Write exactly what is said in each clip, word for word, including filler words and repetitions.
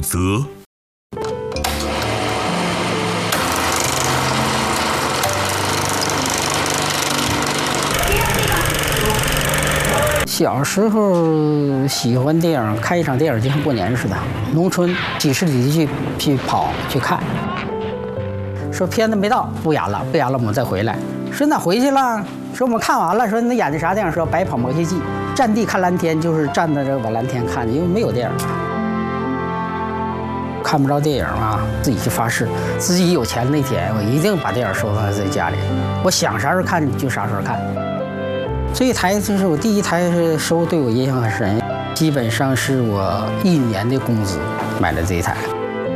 则。 小时候喜欢电影，看一场电影就像过年似的，农村几十里地去去跑去看。说片子没到，不演了，不演了，我们再回来。说哪回去了？说我们看完了。说那演的啥电影？说《白跑魔蝎记》。战地看蓝天，就是站在这往蓝天看，因为没有电影，看不着电影啊，自己就发誓，自己有钱那天我一定把电影收藏在家里，我想啥时候看就啥时候看。这一台就是我第一台是收，对我印象很深，基本上是我一年的工资买的这一台，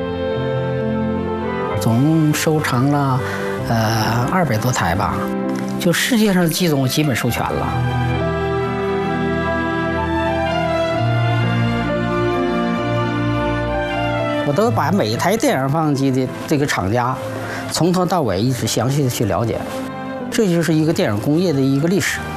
总共收藏了呃二百多台吧，就世界上的机种我基本收全了。我都把每一台电影放映机的这个厂家，从头到尾一直详细的去了解，这就是一个电影工业的一个历史。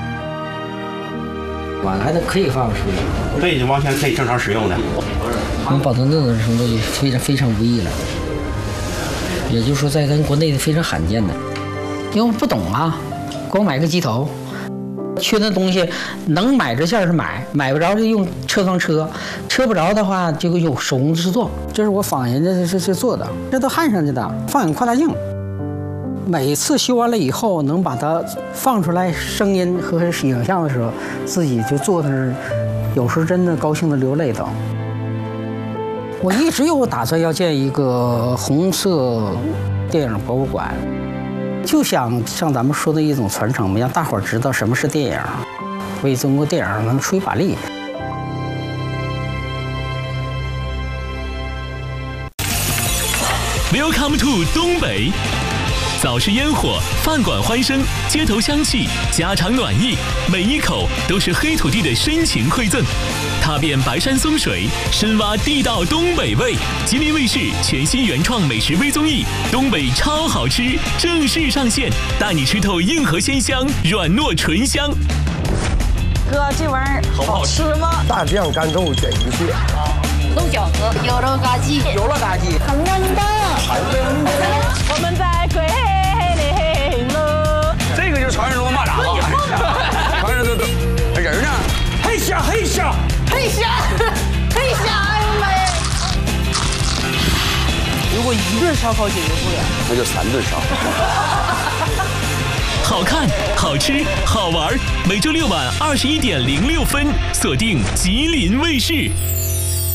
晚来的可以放出去， 对，完全可以正常使用的。 我们保存这种程度非常非常无异了，也就是说在咱国内非常罕见的，因为我不懂啊，光买个机头，缺那东西能买着线是买，买不着就用车装车，车不着的话就有手工制作。这是我仿人家是是做的，这都焊上去的，放映扩大镜。每次修完了以后，能把它放出来声音和影像的时候，自己就坐在那儿，有时候真的高兴的流泪都。我一直有打算要建一个红色电影博物馆，就想像咱们说的一种传承，让大伙儿知道什么是电影，为中国电影能出一把力。 Welcome to 东北。早市烟火，饭馆欢声，街头香气，家常暖意，每一口都是黑土地的深情馈赠。踏遍白山松水，深挖地道东北味。吉林卫视全新原创美食微综艺《东北超好吃》正式上线，带你吃透硬核鲜香，软糯醇香。 哥，这玩意儿好吃吗？ 大酱干豆卷鱼蟹， 豆饺子，有肉嘎叽， 有了嘎叽， 很嫩的， 很嫩的。 我们在桂林路。 这个就是传说中的蚂蚱吧？传说中的人呢？嘿虾，嘿虾， 嘿虾，嘿虾，哎呦妈呀！ 如果一顿烧烤解决不了， 那就三顿烧。 好看、好吃、好玩，每周六晚二十一点零六分，锁定吉林卫视。